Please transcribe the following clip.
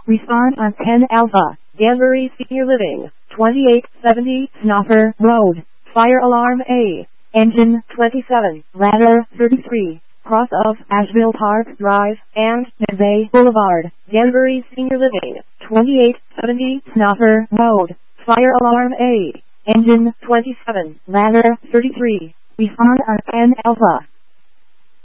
Respond on 10 Alpha, Danbury Senior Living, 2870 Snoffer Road, Fire Alarm A, Engine 27, Ladder 33, cross of Asheville Park Drive and Neve Boulevard, Danbury Senior Living, 2870 Snoffer Road, Fire Alarm A, Engine 27, Ladder 33, Respond on 10 Alpha.